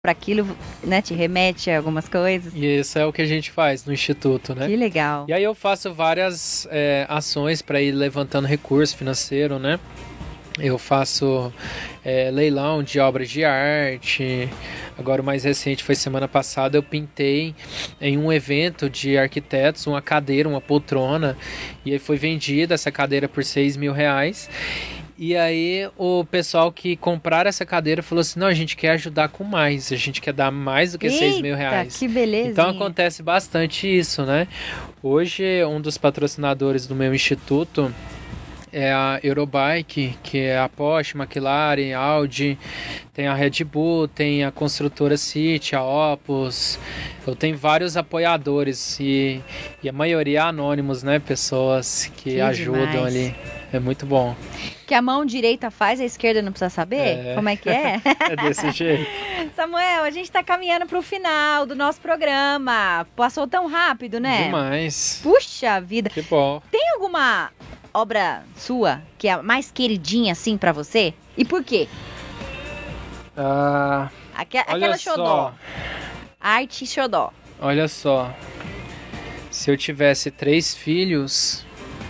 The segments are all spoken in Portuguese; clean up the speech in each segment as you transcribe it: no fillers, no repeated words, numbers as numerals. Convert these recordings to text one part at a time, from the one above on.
para aquilo, né? Te remete a algumas coisas. E isso é o que a gente faz no Instituto, né? Que legal. E aí eu faço várias ações para ir levantando recurso financeiro, né? Eu faço leilão de obras de arte. Agora o mais recente foi semana passada, eu pintei em um evento de arquitetos uma cadeira, uma poltrona, e aí foi vendida essa cadeira por R$6.000. E aí o pessoal que compraram essa cadeira falou assim, não, a gente quer ajudar com mais, a gente quer dar mais do que R$6.000. Que beleza. Então acontece bastante isso, né? Hoje um dos patrocinadores do meu instituto é a Eurobike, que é a Porsche, McLaren, Audi, tem a Red Bull, tem a construtora City, a Opus. Eu tenho vários apoiadores e a maioria anônimos, né? Pessoas que ajudam demais ali. É muito bom. Que a mão direita faz, a esquerda não precisa saber? Como é que é? É desse jeito. Samuel, a gente está caminhando para o final do nosso programa. Passou tão rápido, né? Demais. Puxa vida. Que bom. Tem alguma obra sua que é a mais queridinha, assim, para você? E por quê? Aquela xodó. Arte xodó. Olha só. Se eu tivesse três filhos,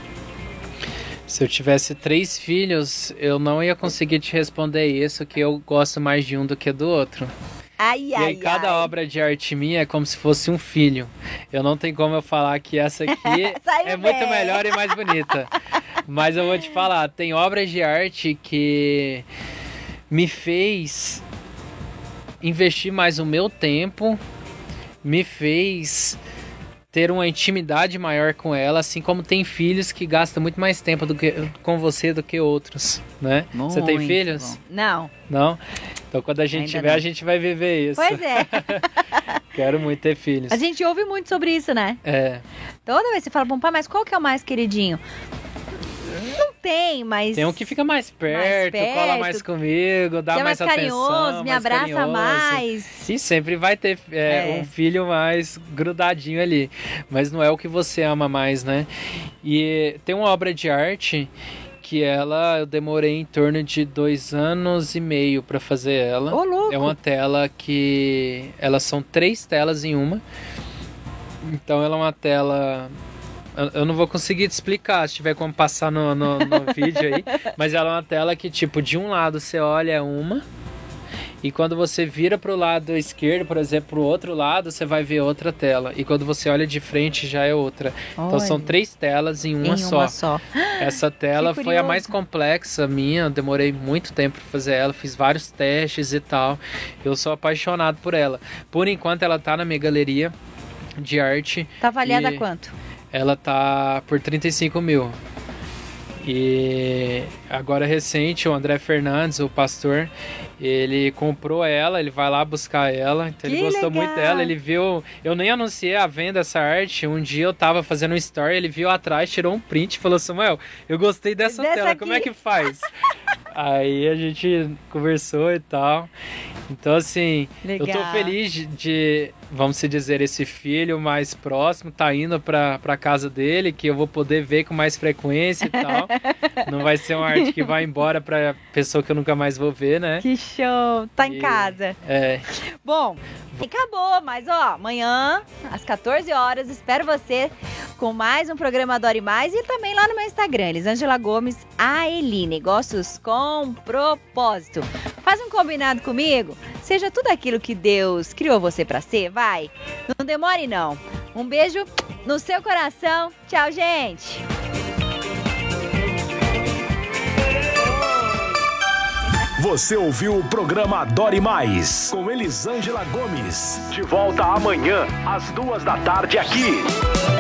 eu não ia conseguir te responder isso, que eu gosto mais de um do que do outro. E aí cada obra de arte minha é como se fosse um filho. Eu não tenho como eu falar que essa aqui é muito melhor e mais bonita. Mas eu vou te falar, tem obras de arte que me fez investir mais o meu tempo, me fez ter uma intimidade maior com ela, assim como tem filhos que gastam muito mais tempo com você do que outros, né? Muito você tem filhos? Bom. Não. Não? Então quando a gente tiver, a gente vai viver isso. Pois é. Quero muito ter filhos. A gente ouve muito sobre isso, né? Toda vez você fala, bom, pai, mas qual que é o mais queridinho? Não tem, mas... Tem um que fica mais perto, cola mais comigo, dá mais atenção, carinhoso, me abraça mais. E sempre vai ter um filho mais grudadinho ali. Mas não é o que você ama mais, né? E tem uma obra de arte que eu demorei em torno de 2 anos e meio para fazer ela. Ô, louco! É uma tela que... Elas são 3 telas em uma. Então ela é uma tela... Eu não vou conseguir te explicar, se tiver como passar no vídeo aí. Mas ela é uma tela que, tipo, de um lado você olha uma, e quando você vira pro lado esquerdo, por exemplo, pro outro lado, você vai ver outra tela. E quando você olha de frente, já é outra. Olha. Então são 3 telas em uma só. Essa tela foi a mais complexa minha, eu demorei muito tempo para fazer ela, fiz vários testes e tal. Eu sou apaixonado por ela. Por enquanto ela tá na minha galeria de arte. Tá avaliada a quanto? Ela tá por 35 mil. E agora recente, o André Fernandes, o pastor, ele comprou ela, ele vai lá buscar ela, então ele gostou muito dela, ele viu, eu nem anunciei a venda dessa arte, um dia eu tava fazendo um story, ele viu atrás, tirou um print e falou, Samuel, eu gostei dessa tela, como é que faz? Aí a gente conversou e tal. Então, assim, eu tô feliz de, vamos dizer, esse filho mais próximo tá indo pra casa dele, que eu vou poder ver com mais frequência e tal. Não vai ser uma arte que vai embora pra pessoa que eu nunca mais vou ver, né? Que show! Tá em casa. Bom, acabou, mas ó, amanhã, às 14 horas, espero você com mais um programa Adore Mais e também lá no meu Instagram, Elisângela Gomes AELI, negócios com propósito. Faz um combinado comigo, seja tudo aquilo que Deus criou você pra ser, vai. Não demore não. Um beijo no seu coração. Tchau, gente. Você ouviu o programa Adore Mais, com Elisângela Gomes. De volta amanhã, às 2 da tarde aqui.